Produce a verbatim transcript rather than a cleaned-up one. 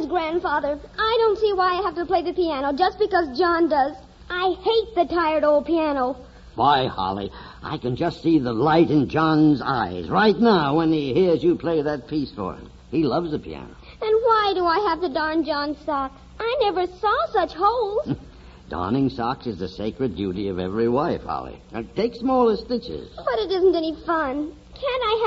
Grandfather. I don't see why I have to play the piano just because John does. I hate the tired old piano. Why, Holly, I can just see the light in John's eyes right now when he hears you play that piece for him. He loves the piano. And why do I have to darn John's socks? I never saw such holes. Darning socks is the sacred duty of every wife, Holly. Now, take smaller stitches. But it isn't any fun. Can't I have